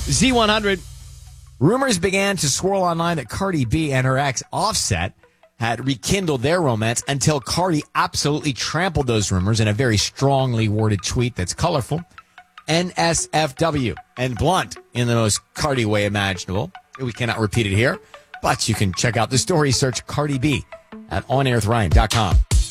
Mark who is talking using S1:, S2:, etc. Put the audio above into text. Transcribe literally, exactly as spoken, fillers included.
S1: Z one hundred. Rumors began to swirl online that Cardi B and her ex Offset had rekindled their romance until Cardi absolutely trampled those rumors in a very strongly worded tweet that's colorful, N S F W, and blunt in the most Cardi way imaginable. We cannot repeat it here, but you can check out the story. Search Cardi B at on air with ryan dot com.